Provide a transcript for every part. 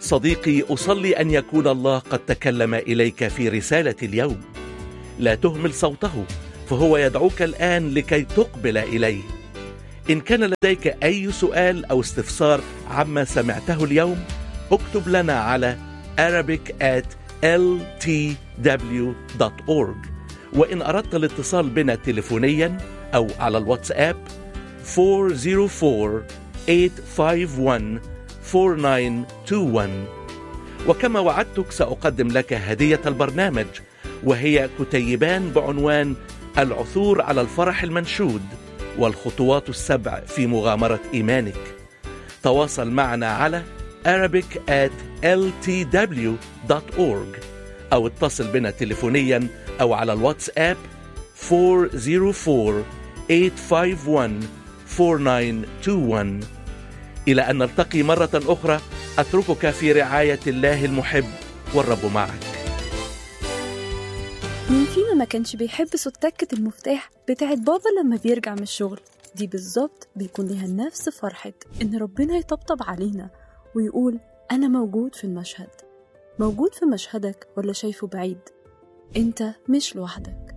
صديقي، أصلي أن يكون الله قد تكلم إليك في رسالة اليوم. لا تهمل صوته، فهو يدعوك الآن لكي تقبل إليه. إن كان لديك أي سؤال أو استفسار عما سمعته اليوم، اكتب لنا على arabic@ltw.org. وإن أردت الاتصال بنا تليفونيا أو على الواتساب 404-851-4921. وكما وعدتك سأقدم لك هدية البرنامج، وهي كتيبان بعنوان العثور على الفرح المنشود والخطوات السبع في مغامرة إيمانك. تواصل معنا على arabic@ltw.org أو اتصل بنا تليفونيا أو على الواتساب 404-851-4921. إلى أن نلتقي مرة أخرى، أتركك في رعاية الله المحب، والرب معك. مين فينا ما كانش بيحب صوت تكة المفتاح بتاعت بابا لما بيرجع من الشغل؟ دي بالظبط بيكون لها نفس فرحة إن ربنا يطبطب علينا ويقول أنا موجود في المشهد. موجود في مشهدك ولا شايفه بعيد؟ أنت مش لوحدك.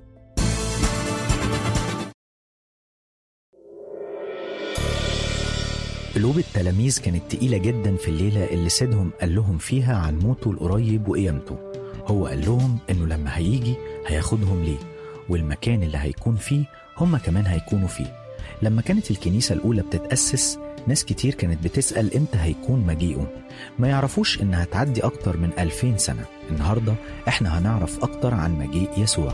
قلوب التلاميذ كانت تقيلة جدا في الليلة اللي سيدهم قال لهم فيها عن موته القريب وقيامته. هو قال لهم إنه لما هيجي هياخدهم ليه، والمكان اللي هيكون فيه هم كمان هيكونوا فيه. لما كانت الكنيسة الأولى بتتأسس، ناس كتير كانت بتسأل إمتى هيكون مجيئه، ما يعرفوش إنها هتعدي أكتر من 2000 سنة. النهاردة إحنا هنعرف أكتر عن مجيء يسوع.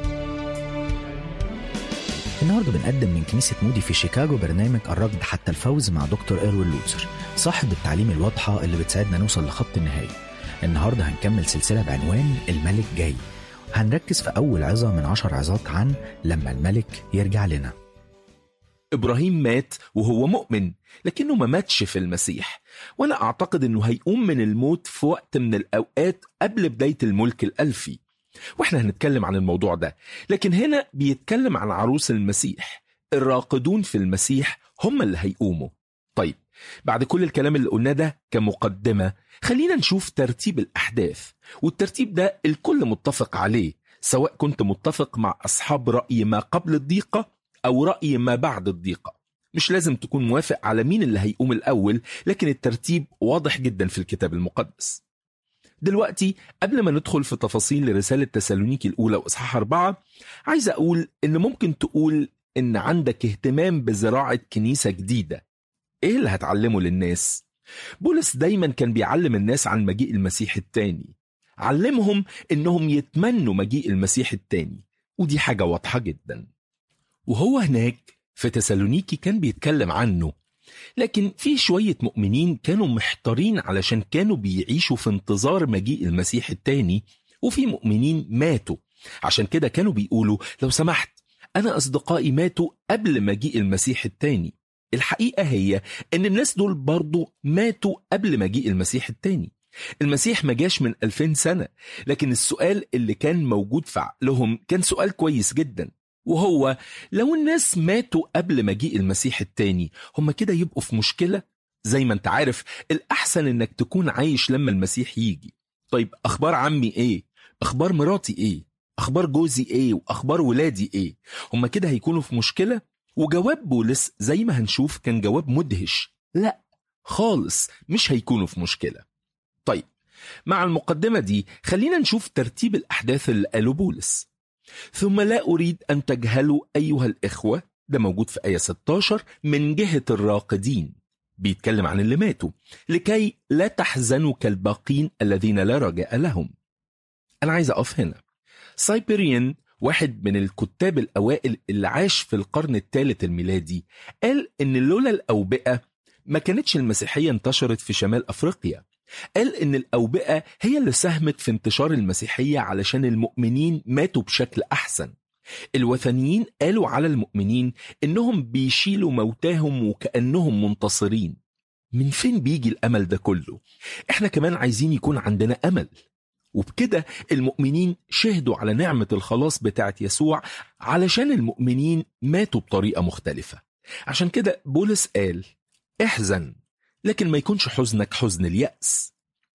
النهاردة بنقدم من كنيسة مودي في شيكاغو برنامج الركض حتى الفوز مع دكتور إيروين لوتسر، صاحب التعليم الواضحة اللي بتساعدنا نوصل لخط النهاية. النهاردة هنكمل سلسلة بعنوان الملك جاي. هنركز في أول عظة من 10 عظات عن لما الملك يرجع لنا. إبراهيم مات وهو مؤمن، لكنه ما ماتش في المسيح، وأنا أعتقد أنه هيقوم من الموت في وقت من الأوقات قبل بداية الملك الألفي، وإحنا هنتكلم عن الموضوع ده. لكن هنا بيتكلم عن عروس المسيح، الراقدون في المسيح هم اللي هيقوموا. طيب، بعد كل الكلام اللي قلناه ده كمقدمة، خلينا نشوف ترتيب الأحداث، والترتيب ده الكل متفق عليه، سواء كنت متفق مع أصحاب رأي ما قبل الضيقة أو رأي ما بعد الضيقة. مش لازم تكون موافق على مين اللي هيقوم الأول، لكن الترتيب واضح جدا في الكتاب المقدس. دلوقتي قبل ما ندخل في تفاصيل رسالة تسالونيكي الأولى وإصحاح 4، عايز أقول إن ممكن تقول إن عندك اهتمام بزراعة كنيسة جديدة. إيه اللي هتعلمه للناس؟ بولس دايما كان بيعلم الناس عن مجيء المسيح التاني، علمهم إنهم يتمنوا مجيء المسيح التاني، ودي حاجة واضحة جدا. وهو هناك في تسالونيكي كان بيتكلم عنه، لكن في شوية مؤمنين كانوا محتارين علشان كانوا بيعيشوا في انتظار مجيء المسيح التاني، وفي مؤمنين ماتوا. عشان كده كانوا بيقولوا لو سمحت، أنا أصدقائي ماتوا قبل مجيء المسيح التاني. الحقيقة هي أن الناس دول برضو ماتوا قبل مجيء المسيح التاني. المسيح ما جاش من 2000 سنة، لكن السؤال اللي كان موجود في عقلهم كان سؤال كويس جدا، وهو لو الناس ماتوا قبل مجيء المسيح التاني، هم كده يبقوا في مشكلة؟ زي ما انت عارف، الأحسن انك تكون عايش لما المسيح يجي. طيب، أخبار عمي ايه؟ أخبار مراتي ايه؟ أخبار جوزي ايه؟ وأخبار ولادي ايه؟ هم كده هيكونوا في مشكلة؟ وجواب بولس زي ما هنشوف كان جواب مدهش، لا خالص، مش هيكونوا في مشكلة. طيب، مع المقدمة دي خلينا نشوف ترتيب الأحداث اللي قاله بولس. ثم لا أريد أن تجهلوا أيها الإخوة، ده موجود في آية 16، من جهة الراقدين، بيتكلم عن اللي ماتوا، لكي لا تحزنوا كالباقين الذين لا رجاء لهم. أنا عايز أقف هنا. سايبريان، واحد من الكتاب الأوائل اللي عاش في القرن الثالث الميلادي، قال إن لولا الأوبئة ما كانتش المسيحية انتشرت في شمال أفريقيا. قال إن الأوبئة هي اللي ساهمت في انتشار المسيحية علشان المؤمنين ماتوا بشكل أحسن. الوثنيين قالوا على المؤمنين إنهم بيشيلوا موتاهم وكأنهم منتصرين. من فين بيجي الأمل ده كله؟ إحنا كمان عايزين يكون عندنا أمل، وبكده المؤمنين شهدوا على نعمة الخلاص بتاعت يسوع علشان المؤمنين ماتوا بطريقة مختلفة. عشان كده بولس قال احزن، لكن ما يكونش حزنك حزن اليأس.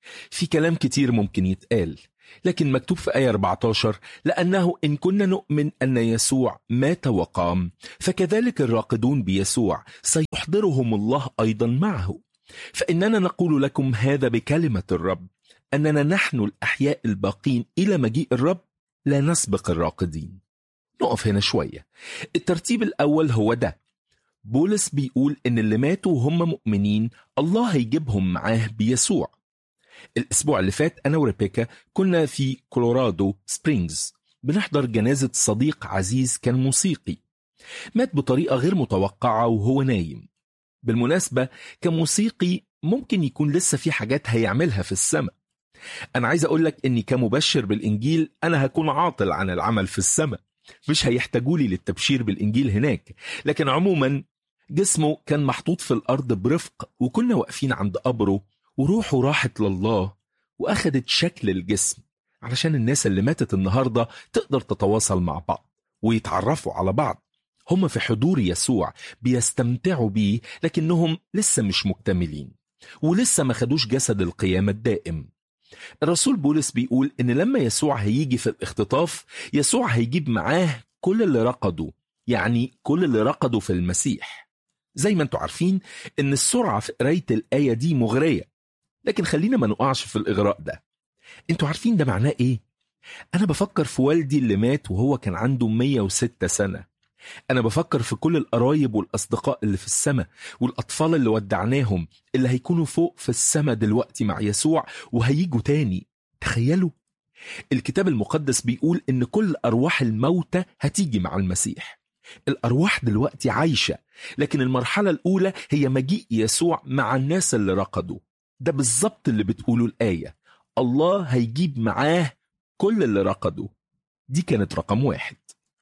في كلام كتير ممكن يتقال، لكن مكتوب في آية 14: لأنه إن كنا نؤمن أن يسوع مات وقام، فكذلك الراقدون بيسوع سيحضرهم الله أيضا معه. فإننا نقول لكم هذا بكلمة الرب، أننا نحن الأحياء الباقين إلى مجيء الرب لا نسبق الراقدين. نقف هنا شوية. الترتيب الأول هو ده. بولس بيقول إن اللي ماتوا وهم مؤمنين الله هيجيبهم معاه بيسوع. الأسبوع اللي فات أنا وريبيكا كنا في كولورادو سبرينجز بنحضر جنازة صديق عزيز كان موسيقي، مات بطريقة غير متوقعة وهو نايم. بالمناسبة كموسيقي ممكن يكون لسه في حاجات هيعملها في السماء. أنا عايز أقولك إني كمبشر بالإنجيل أنا هكون عاطل عن العمل في السماء، مش هيحتاجولي للتبشير بالإنجيل هناك. لكن عموما جسمه كان محطوط في الأرض برفق، وكنا واقفين عند قبره وروحه راحت لله وأخدت شكل الجسم علشان الناس اللي ماتت النهاردة تقدر تتواصل مع بعض ويتعرفوا على بعض. هم في حضور يسوع بيستمتعوا بيه، لكنهم لسه مش مكتملين ولسه ما خدوش جسد القيامة الدائم. الرسول بولس بيقول إن لما يسوع هيجي في الاختطاف، يسوع هيجيب معاه كل اللي رقدوا، يعني كل اللي رقدوا في المسيح. زي ما انتوا عارفين إن السرعة في قراية الآية دي مغرية، لكن خلينا ما نقعش في الإغراء ده. انتوا عارفين ده معناه إيه؟ أنا بفكر في والدي اللي مات وهو كان عنده 106 سنة. أنا بفكر في كل القرايب والأصدقاء اللي في السماء، والأطفال اللي ودعناهم اللي هيكونوا فوق في السماء دلوقتي مع يسوع وهيجوا تاني. تخيلوا، الكتاب المقدس بيقول إن كل أرواح الموتى هتيجي مع المسيح. الأرواح دلوقتي عايشة، لكن المرحلة الأولى هي مجيء يسوع مع الناس اللي رقدوا. ده بالظبط اللي بتقوله الآية، الله هيجيب معاه كل اللي رقدوا. دي كانت رقم 1.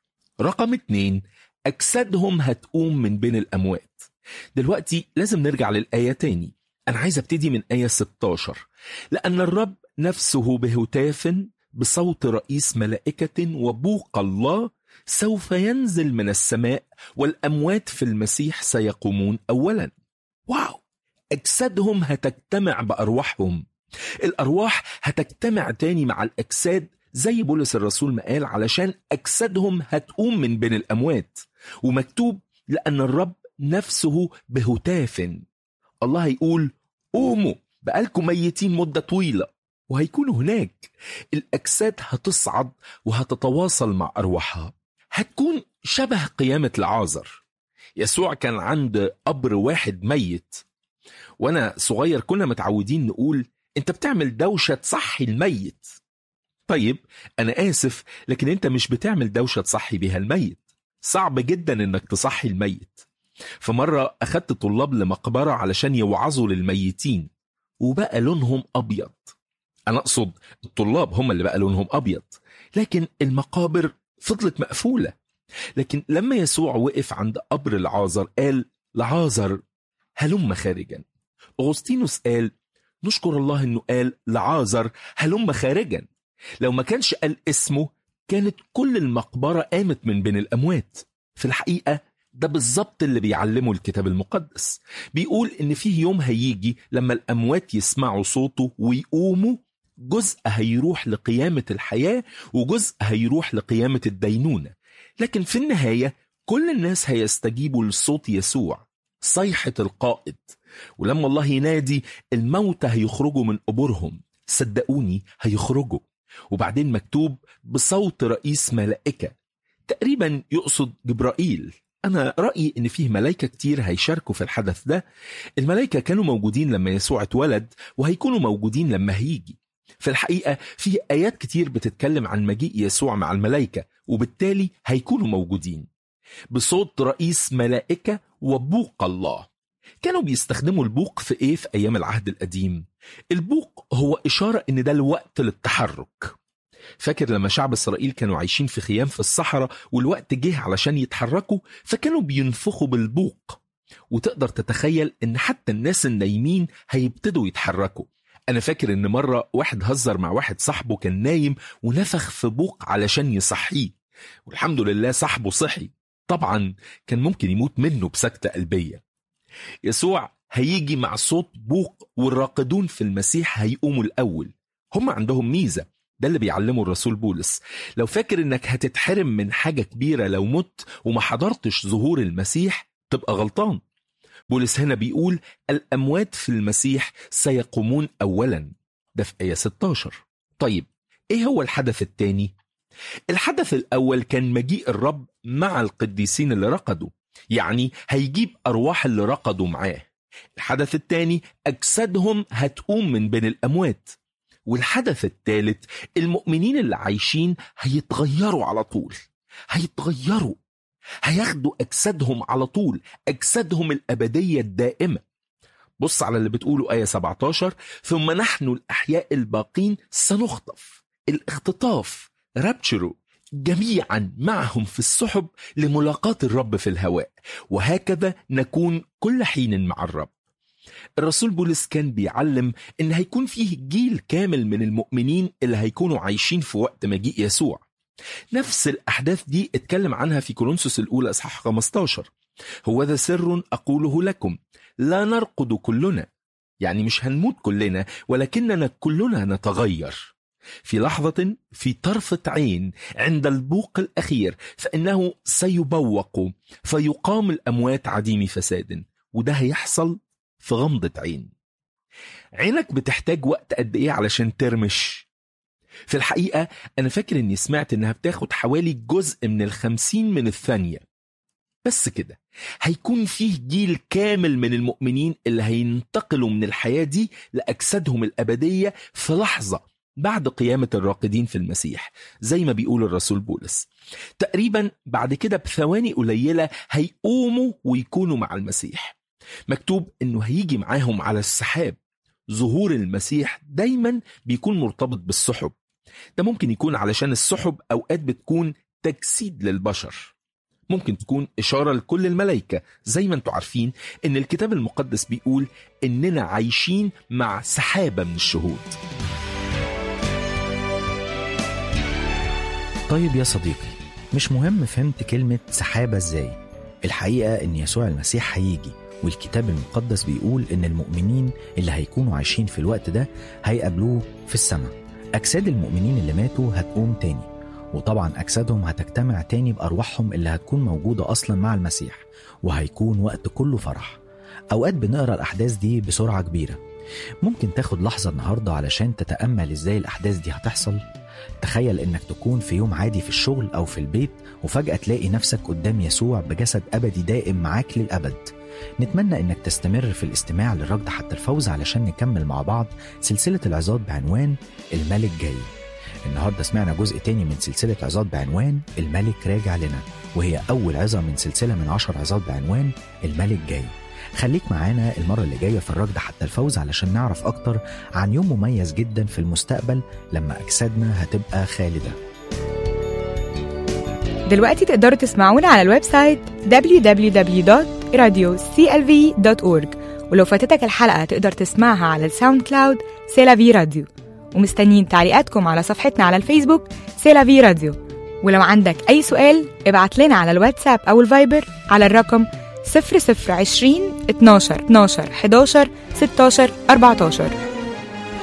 رقم 2، أجسادهم هتقوم من بين الأموات. دلوقتي لازم نرجع للآية تاني. أنا عايز أبتدي من آية 16: لأن الرب نفسه بهتاف بصوت رئيس ملائكة وبوق الله سوف ينزل من السماء، والأموات في المسيح سيقومون أولا. واو! أجسادهم هتجتمع بأرواحهم. الأرواح هتجتمع تاني مع الأجساد زي بولس الرسول ما قال، علشان أجسادهم هتقوم من بين الأموات. ومكتوب لأن الرب نفسه بهتاف. الله هيقول قوموا، بقالكم ميتين مدة طويلة، وهيكونوا هناك. الأجساد هتصعد وهتتواصل مع أرواحها. هتكون شبه قيامة لعازر. يسوع كان عند قبر واحد ميت، وأنا صغير كنا متعودين نقول أنت بتعمل دوشة تصحي الميت. طيب أنا آسف، لكن أنت مش بتعمل دوشة تصحي بها الميت. صعب جدا أنك تصحي الميت. فمرة أخدت طلاب لمقبرة علشان يوعظوا للميتين، وبقى لونهم أبيض. أنا أقصد الطلاب هم اللي بقى لونهم أبيض، لكن المقابر فضلت مقفولة. لكن لما يسوع وقف عند قبر لعازر قال لعازر هلم خارجا. أغسطينوس قال نشكر الله أنه قال لعازر هلم خارجا. لو ما كانش قال اسمه كانت كل المقبرة قامت من بين الأموات. في الحقيقة ده بالظبط اللي بيعلمه الكتاب المقدس. بيقول إن فيه يوم هيجي لما الأموات يسمعوا صوته ويقوموا، جزء هيروح لقيامة الحياة وجزء هيروح لقيامة الدينونة. لكن في النهاية كل الناس هيستجيبوا لصوت يسوع، صيحة القائد. ولما الله ينادي الموتى هيخرجوا من قبورهم. صدقوني هيخرجوا. وبعدين مكتوب بصوت رئيس ملائكة، تقريبا يقصد جبرائيل. أنا رأيي إن فيه ملائكة كتير هيشاركوا في الحدث ده. الملائكة كانوا موجودين لما يسوع اتولد، وهيكونوا موجودين لما هيجي. في الحقيقة فيه آيات كتير بتتكلم عن مجيء يسوع مع الملائكة، وبالتالي هيكونوا موجودين. بصوت رئيس ملائكة وبوق الله. كانوا بيستخدموا البوق في إيه في أيام العهد القديم؟ البوق هو إشارة إن ده الوقت للتحرك. فاكر لما شعب إسرائيل كانوا عايشين في خيام في الصحراء والوقت جه علشان يتحركوا، فكانوا بينفخوا بالبوق. وتقدر تتخيل إن حتى الناس النايمين هيبتدوا يتحركوا. أنا فاكر إن مرة واحد هزر مع واحد صاحبه كان نايم ونفخ في بوق علشان يصحيه، والحمد لله صاحبه صحي. طبعا كان ممكن يموت منه بسكتة قلبية. يسوع هيجي مع صوت بوق، والراقدون في المسيح هيقوموا الأول. هم عندهم ميزة، ده اللي بيعلمه الرسول بولس. لو فاكر انك هتتحرم من حاجة كبيرة لو مت وما حضرتش ظهور المسيح، تبقى غلطان. بولس هنا بيقول الأموات في المسيح سيقومون أولا، ده في آية 16. طيب ايه هو الحدث الثاني؟ الحدث الأول كان مجيء الرب مع القديسين اللي رقدوا، يعني هيجيب أرواح اللي رقدوا معاه. الحدث الثاني أجسادهم هتقوم من بين الأموات. والحدث الثالث المؤمنين اللي عايشين هيتغيروا على طول، هيتغيروا، هياخدوا أجسادهم على طول، أجسادهم الأبدية الدائمة. بص على اللي بتقوله آية 17: ثم نحن الأحياء الباقين سنخطف، الاختطاف، رابتشرو، جميعا معهم في السحب لملاقاة الرب في الهواء، وهكذا نكون كل حين مع الرب. الرسول بولس كان بيعلم إن هيكون فيه جيل كامل من المؤمنين اللي هيكونوا عايشين في وقت مجيء يسوع. نفس الأحداث دي اتكلم عنها في كورنثوس الأولى إصحاح 15: هو ذا سر أقوله لكم، لا نرقد كلنا، يعني مش هنموت كلنا، ولكننا كلنا نتغير في لحظة، في طرفة عين، عند البوق الأخير، فإنه سيبوق فيقام الأموات عديم فساد. وده هيحصل في غمضة عين. عينك بتحتاج وقت قد إيه علشان ترمش؟ في الحقيقة أنا فاكر أني سمعت أنها بتاخد حوالي جزء من 50 من الثانية. بس كده هيكون فيه جيل كامل من المؤمنين اللي هينتقلوا من الحياة دي لأجسادهم الأبدية في لحظة بعد قيامة الراقدين في المسيح، زي ما بيقول الرسول بولس. تقريبا بعد كده بثواني قليلة هيقوموا ويكونوا مع المسيح. مكتوب أنه هيجي معاهم على السحاب. ظهور المسيح دايما بيكون مرتبط بالسحب. ده ممكن يكون علشان السحب أوقات بتكون تجسيد للبشر، ممكن تكون إشارة لكل الملائكة. زي ما انتوا عارفين ان الكتاب المقدس بيقول اننا عايشين مع سحابة من الشهود. طيب يا صديقي، مش مهم فهمت كلمة سحابة ازاي. الحقيقة ان يسوع المسيح هيجي، والكتاب المقدس بيقول ان المؤمنين اللي هيكونوا عايشين في الوقت ده هيقابلوه في السماء. أجساد المؤمنين اللي ماتوا هتقوم تاني، وطبعا أجسادهم هتجتمع تاني بأرواحهم اللي هتكون موجودة أصلا مع المسيح، وهيكون وقت كله فرح. أوقات بنقرأ الأحداث دي بسرعة كبيرة. ممكن تاخد لحظة النهاردة علشان تتأمل إزاي الأحداث دي هتحصل. تخيل إنك تكون في يوم عادي في الشغل أو في البيت، وفجأة تلاقي نفسك قدام يسوع بجسد أبدي دائم معاك للأبد. نتمنى إنك تستمر في الاستماع للركض حتى الفوز علشان نكمل مع بعض سلسلة العظات بعنوان الملك جاي. النهاردة سمعنا جزء تاني من سلسلة عظات بعنوان الملك راجع لنا، وهي أول عظة من سلسلة من 10 عظات بعنوان الملك جاي. خليك معانا المرة اللي جاية في الركض حتى الفوز علشان نعرف أكتر عن يوم مميز جدا في المستقبل لما أجسادنا هتبقى خالدة. دلوقتي تقدروا تسمعونا على الويب سايت www.radioclv.org، ولو فاتتك الحلقة تقدر تسمعها على الساوند كلاود سيلافي راديو. ومستنيين تعليقاتكم على صفحتنا على الفيسبوك سيلافي راديو. ولو عندك أي سؤال ابعت لنا على الواتساب أو الفايبر على الرقم 0020 12 12 11 16 14.